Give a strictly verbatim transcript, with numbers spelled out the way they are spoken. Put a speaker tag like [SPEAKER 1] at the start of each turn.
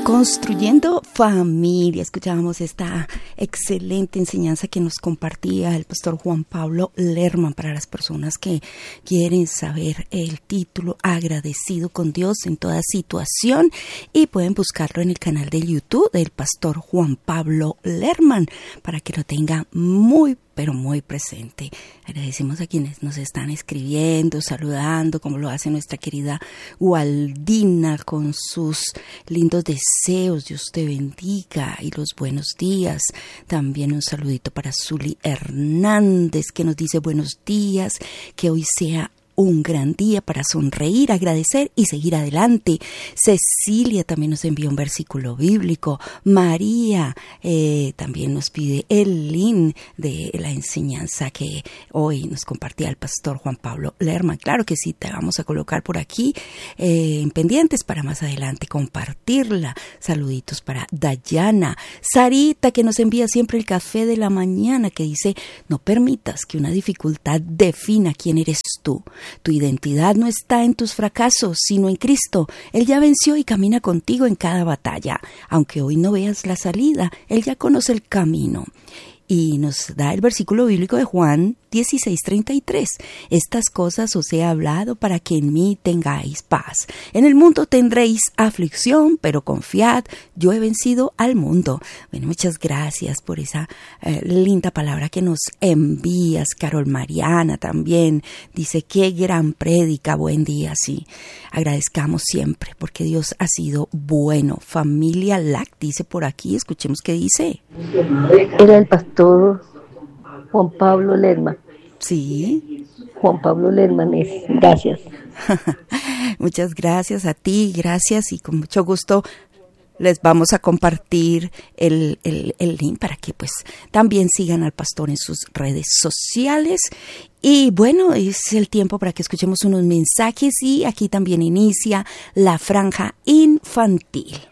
[SPEAKER 1] Construyendo familia. Escuchábamos esta excelente enseñanza que nos compartía el pastor Juan Pablo Lerman para las personas que quieren saber el título Agradecido con Dios en toda situación, y pueden buscarlo en el canal de YouTube del pastor Juan Pablo Lerman para que lo tenga muy pero muy presente. Agradecemos a quienes nos están escribiendo, saludando, como lo hace nuestra querida Waldina con sus lindos deseos. Dios te bendiga y los buenos días. También un saludito para Zuli Hernández, que nos dice buenos días, que hoy sea un gran día para sonreír, agradecer y seguir adelante. Cecilia también nos envió un versículo bíblico. María eh, también nos pide el link de la enseñanza que hoy nos compartía el pastor Juan Pablo Lerman. Claro que sí, te vamos a colocar por aquí eh, en pendientes para más adelante compartirla. Saluditos para Dayana. Sarita, que nos envía siempre el café de la mañana, que dice: no permitas que una dificultad defina quién eres tú. Tu identidad no está en tus fracasos, sino en Cristo. Él ya venció y camina contigo en cada batalla. Aunque hoy no veas la salida, Él ya conoce el camino. Y nos da el versículo bíblico de Juan dieciséis treinta y tres. Estas cosas os he hablado para que en mí tengáis paz. En el mundo tendréis aflicción, pero confiad, yo he vencido al mundo. Bueno, muchas gracias por esa eh, linda palabra que nos envías. Carol Mariana también dice: qué gran prédica, buen día. Sí, agradezcamos siempre porque Dios ha sido bueno. Familia Lac dice por aquí, escuchemos qué dice.
[SPEAKER 2] Era el pastor Juan Pablo Lerman.
[SPEAKER 1] Sí.
[SPEAKER 2] Juan Pablo Lerman es. Gracias.
[SPEAKER 1] Muchas gracias a ti, gracias, y con mucho gusto les vamos a compartir el, el, el link para que pues también sigan al pastor en sus redes sociales. Y bueno, es el tiempo para que escuchemos unos mensajes, y aquí también inicia la franja infantil.